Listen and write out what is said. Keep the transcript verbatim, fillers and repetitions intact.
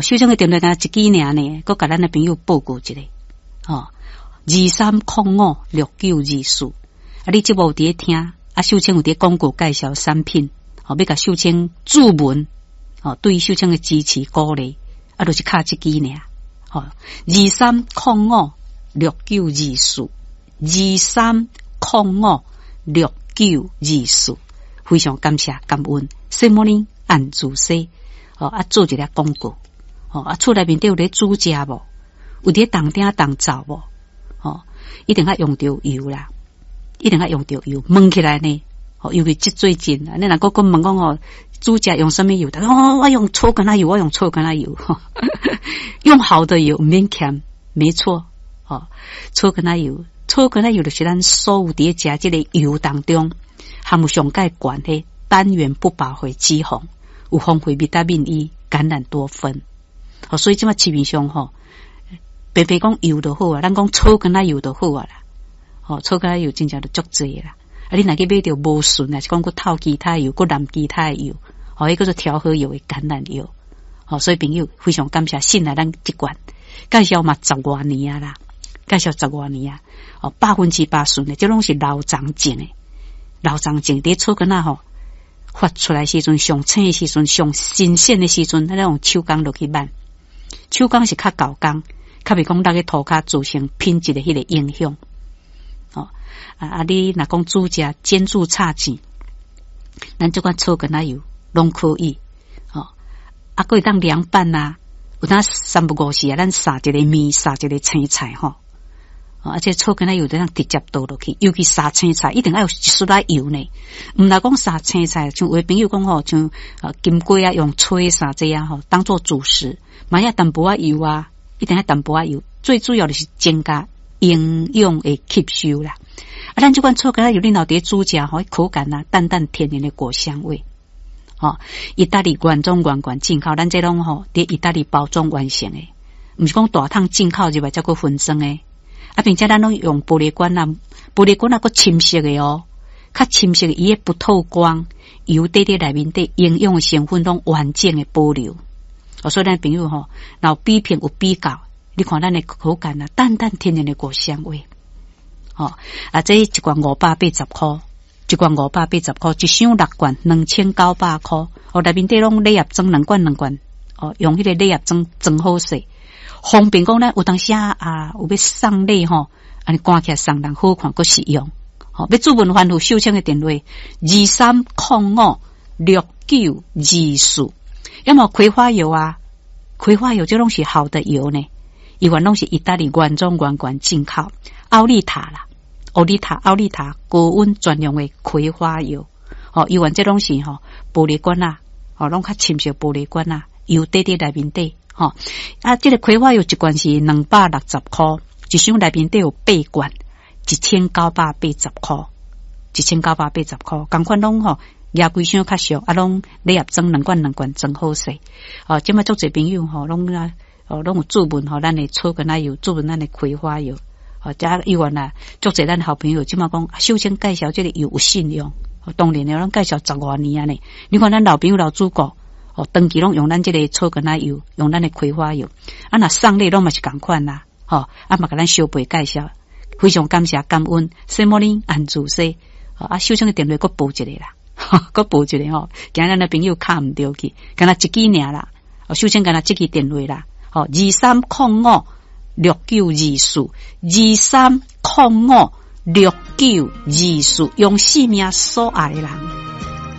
哦，秀清的电话单一支尔呢，佮甲咱的朋友报告一下。哦，二三零五六九二四。啊，你节目伫咧听，啊，秀清有伫广告介绍产品，哦，要甲秀清注文，哦，对秀清的支持鼓励，啊，就是卡一支尔。哦，二三零五六九二四，二三零五六九二四，非常感谢感恩。Good morning， 按住说，哦，啊，做一个广告，哦，啊，厝内面都有咧煮食无？有伫当顶当灶无？哦，一定要用到油啦，一定要用到油，焖起来呢，哦，尤其即最近啊，你若个讲问讲哦，煮食用什么油？哦，我用粗橄榄油，我用粗橄榄油，用好的油，唔免欠，没错，哦，粗橄榄油，粗橄榄油就是咱所有伫食即个油当中含有上介悬的单元不饱和脂肪，有丰富维他命 E、橄榄多酚，哦，所以即马市面上吼。白白讲油就好啊，咱讲粗橄榄油就好啊啦。哦，粗橄榄油真正就足济啦。啊，你若去买着无顺啊，是讲佮透其他油，佮淋其他油，哦，迄个做调和油的橄榄油。哦，所以朋友非常感谢，信来咱即罐介绍嘛十外年啊啦，介绍十外年啊。哦，百分之八顺的，这拢是老长种的，老长种伫粗橄榄吼发出来时阵，上青的时阵，上新鲜的时阵，咱用手工落去挽，手工是较高工。较袂讲咱个涂骹造成品质的迄个影响，哦啊啊！你若讲煮食煎煮炒煎，咱即款粗橄榄油拢可以，哦啊，佫会当凉拌啊，有当三不五时啊，咱撒一个面，撒一个青菜吼，哦，而且粗橄榄油当直接倒落去，尤其撒青菜一定要有一丝仔油呢，毋若讲撒青菜，像有的朋友讲吼，像呃金龟啊用吹撒这样吼，当做主食，买下淡薄仔油啊。一定要淡薄仔油，最主要就是增加营养的吸收啦。啊，咱这款粗橄榄油，你老爹煮食吼，口感啊，淡淡甜甜的果香味。哦，意大利原装原罐进口，咱这拢吼，伫意大利包装完成的，毋是讲大桶进口入来才个分装的。啊，并且咱拢用玻璃罐啊，玻璃罐啊个深色的哦，较深色的伊个不透光，油底底内面底营养的成分拢完整的保留。哦，所以咱朋友吼，然后比拼有比较，你看咱的口感啊，淡淡甜甜的果香味。哦，啊，这一罐五百八十块，一罐五百八十块，一箱六罐两千九百块。哦，内面底拢礼盒装两罐两罐，哦，用迄个礼盒装装好势，方便讲咱有当时啊啊有要送礼吼，安尼赶起来送人好看，佮实用。好、哦，要注文番有秀清的电话二三零五六九二四。要么葵花油啊，葵花油这拢是好的油呢，伊原拢是意大利原装原罐进口，奥利塔啦，奥利塔奥利塔高温专用的葵花油，哦，伊原这拢是吼、哦、玻璃罐啊，哦，拢较深色玻璃罐啊，油底底内面底，吼、哦、啊，这个葵花油一罐是两百六十块，一箱内面底有八罐，一千九百八十块，一千九百八十块，同款拢吼。亚规箱较俗，啊，拢礼盒装两罐两罐装好势。哦，即摆足侪朋友吼，拢啊，哦，拢有注文吼，咱的粗橄榄油，注文咱的葵花油。哦，加以外啦，足侪咱好朋友即摆讲，秀清介绍这个油有信用。哦，当然了，咱介绍十外年啊呢。你看咱老朋友老主顾，哦，长期拢用咱这个粗橄榄油，用咱的葵花油。啊，那送礼拢嘛是共款啦。哦，啊嘛甲咱小辈介绍，非常感谢感恩。Good morning， 安住说，哦，啊，秀清的电话佫报一个啦。佮报一个吼，今咱的朋友卡唔到去，敢若一支尔啦。哦，首先敢若即支电话啦，吼二三零五六九二四，二三零五六九二四，用生命所爱的人。